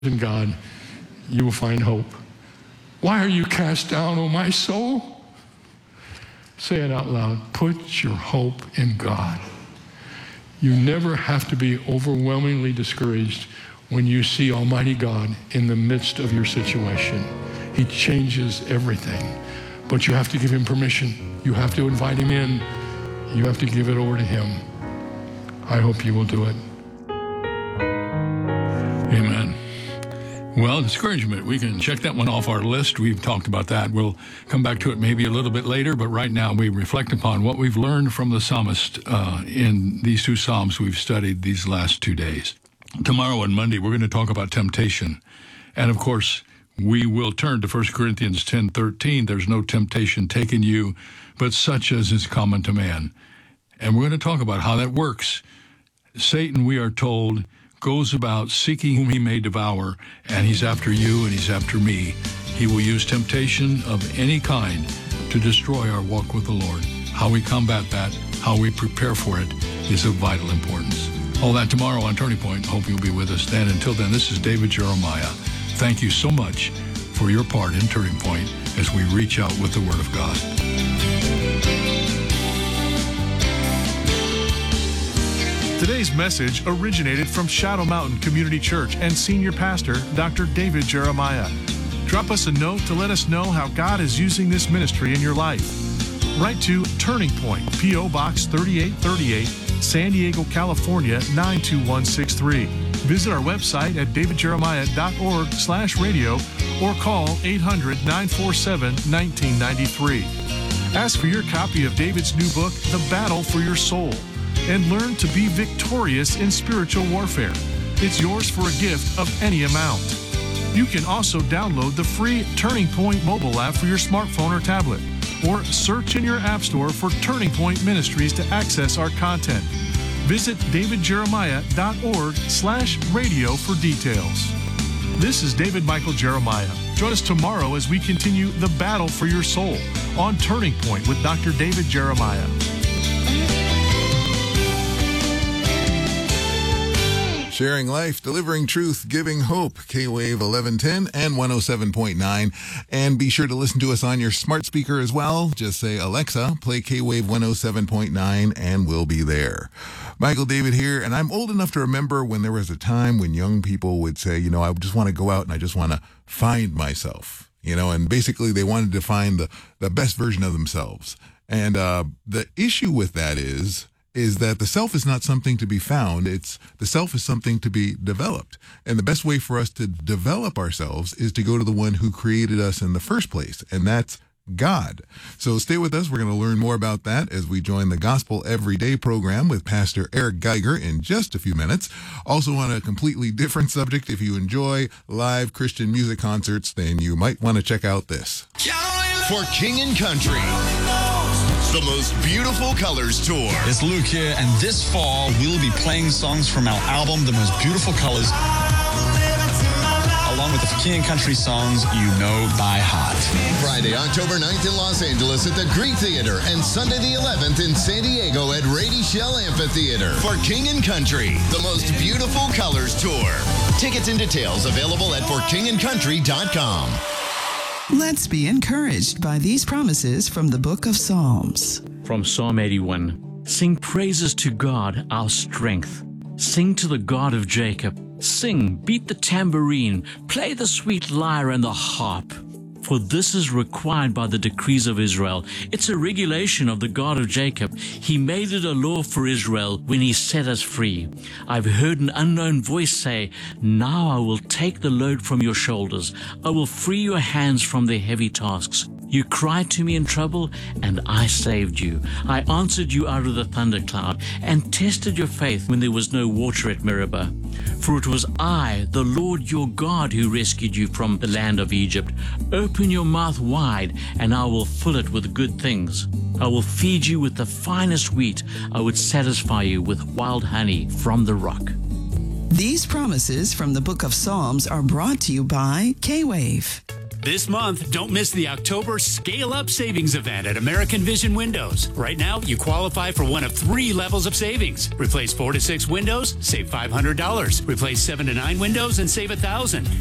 in God, you will find hope. Why are you cast down, O my soul? Say it out loud. Put your hope in God. You never have to be overwhelmingly discouraged when you see Almighty God in the midst of your situation. He changes everything. But you have to give him permission. You have to invite him in. You have to give it over to him. I hope you will do it. Amen. Well, discouragement, we can check that one off our list. We've talked about that. We'll come back to it maybe a little bit later, but right now we reflect upon what we've learned from the psalmist in these two psalms we've studied these last 2 days. Tomorrow and Monday, we're going to talk about temptation. And of course, we will turn to 1 Corinthians 10:13. There's no temptation taken you, but such as is common to man. And we're going to talk about how that works. Satan, we are told, goes about seeking whom he may devour, and he's after you and he's after me. He will use temptation of any kind to destroy our walk with the Lord. How we combat that, how we prepare for it, is of vital importance. All that tomorrow on Turning Point. Hope you'll be with us then. Until then, this is David Jeremiah. Thank you so much for your part in Turning Point as we reach out with the Word of God. Today's message originated from Shadow Mountain Community Church and Senior Pastor Dr. David Jeremiah. Drop us a note to let us know how God is using this ministry in your life. Write to Turning Point, P.O. Box 3838, San Diego, California 92163. Visit our website at davidjeremiah.org/radio or call 800-947-1993. Ask for your copy of David's new book, The Battle for Your Soul, and learn to be victorious in spiritual warfare. It's yours for a gift of any amount. You can also download the free Turning Point mobile app for your smartphone or tablet, or search in your app store for Turning Point Ministries to access our content. Visit davidjeremiah.org/radio for details. This is David Michael Jeremiah. Join us tomorrow as we continue the battle for your soul on Turning Point with Dr. David Jeremiah. Sharing life, delivering truth, giving hope. K-Wave 1110 and 107.9. And be sure to listen to us on your smart speaker as well. Just say, Alexa, play K-Wave 107.9, and we'll be there. Michael David here, and I'm old enough to remember when there was a time when young people would say, I just want to go out and I just want to find myself. And basically they wanted to find the best version of themselves. And the issue with that is that the self is not something to be found. The self is something to be developed. And the best way for us to develop ourselves is to go to the one who created us in the first place, and that's God. So stay with us. We're going to learn more about that as we join the Gospel Everyday program with Pastor Eric Geiger in just a few minutes. Also on a completely different subject, if you enjoy live Christian music concerts, then you might want to check out this. For King and Country, the Most Beautiful Colors Tour. It's Luke here, and this fall we'll be playing songs from our album, The Most Beautiful Colors, along with the King and Country songs you know by heart. Friday, October 9th in Los Angeles at the Greek Theater, and Sunday the 11th in San Diego at Rady Shell Amphitheater. For King and Country, The Most Beautiful Colors Tour. Tickets and details available at forkingandcountry.com. Let's be encouraged by these promises from the book of Psalms. From Psalm 81, sing praises to God, our strength. Sing to the God of Jacob. Sing, beat the tambourine, play the sweet lyre and the harp. For this is required by the decrees of Israel. It's a regulation of the God of Jacob. He made it a law for Israel when he set us free. I've heard an unknown voice say, now I will take the load from your shoulders. I will free your hands from their heavy tasks. You cried to me in trouble, and I saved you. I answered you out of the thundercloud and tested your faith when there was no water at Meribah. For it was I, the Lord your God, who rescued you from the land of Egypt. Open your mouth wide, and I will fill it with good things. I will feed you with the finest wheat. I would satisfy you with wild honey from the rock. These promises from the book of Psalms are brought to you by K-Wave. This month, don't miss the October Scale Up Savings event at American Vision Windows. Right now, you qualify for one of 3 levels of savings. Replace 4 to 6 windows, save $500. Replace 7 to 9 windows and save $1,000.